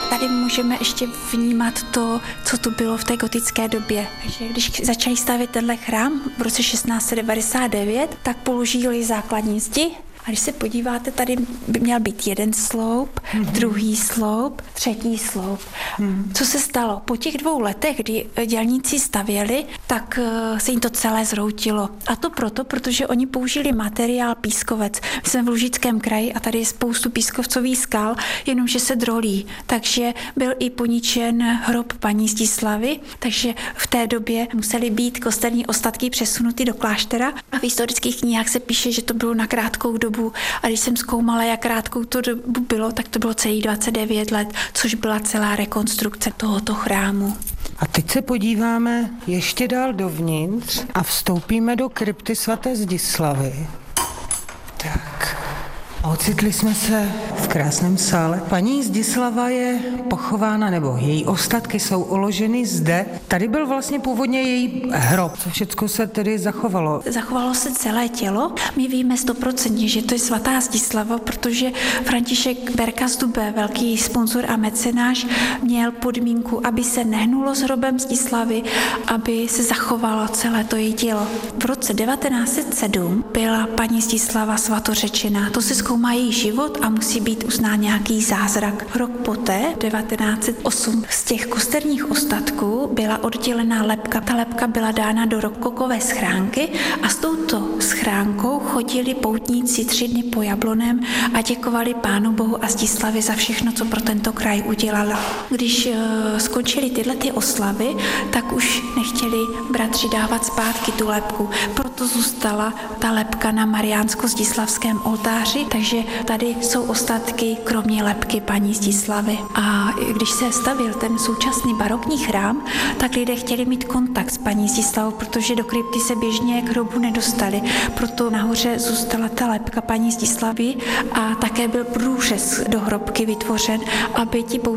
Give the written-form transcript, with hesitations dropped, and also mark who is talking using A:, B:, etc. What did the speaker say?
A: Tady můžeme ještě vnímat to, co tu bylo v té gotické době. Takže když začali stavět tenhle chrám v roce 1699, tak položili základní zdi. A když se podíváte, tady by měl být jeden sloup, druhý sloup, třetí sloup. Co se stalo? Po těch 2 letech, kdy dělníci stavěli, tak se jim to celé zhroutilo. A to proto, protože oni použili materiál pískovec. My jsme v Lužickém kraji a tady je spoustu pískovcových skal, jenomže se drolí. Takže byl i poničen hrob paní Zdislavy, takže v té době musely být kostelní ostatky přesunuty do kláštera. A v historických knihách se píše, že to bylo na krátkou dobu. A když jsem zkoumala, jak krátkou to dobu bylo, tak to bylo celých 29 let, což byla celá rekonstrukce tohoto chrámu.
B: A teď se podíváme ještě dál dovnitř a vstoupíme do krypty svaté Zdislavy. Tak. A ocitli jsme se v krásném sále. Paní Zdislava je pochována, nebo její ostatky jsou uloženy zde. Tady byl vlastně původně její hrob. Co všecko se tedy zachovalo?
A: Zachovalo se celé tělo. My víme 100%, že to je svatá Zdislava, protože František Berka z Dube, velký sponzor a mecenáš, měl podmínku, aby se nehnulo s hrobem Zdislavy, aby se zachovalo celé to její tělo. V roce 1907 byla paní Zdislava svatořečená. To se zkoumá její život a musí být uznán nějaký zázrak. Rok poté, 1908, z těch kosterních ostatků byla oddělená lebka. Ta lebka byla dána do rokokové schránky a s touto schránkou chodili poutníci 3 dny po Jablonem a děkovali Pánu Bohu a Zdislavě za všechno, co pro tento kraj udělala. Když skončily tyhle ty oslavy, tak už nechtěli bratři dávat zpátky tu lebku. Proto zůstala ta lebka na mariánsko-zdislavském oltáři, takže tady jsou ostatky kromě lebky paní Zdislavy. A když se stavil ten současný barokní chrám, tak lidé chtěli mít kontakt s paní Zdislavou, protože do krypty se běžně k hrobu nedostali. Proto nahoře zůstala ta lebka paní Zdislavy a také byl průřez do hrobky vytvořen, aby ti